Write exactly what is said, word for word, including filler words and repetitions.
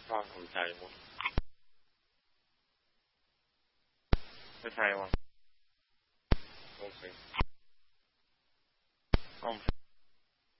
ว่างทำใจหมดไม่ใช่วะโอเค